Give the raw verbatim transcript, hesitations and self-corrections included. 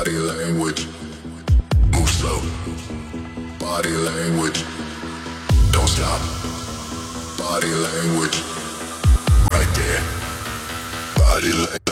Body language. Move slow. Body language. Don't stop. Body language. Right there. Body language.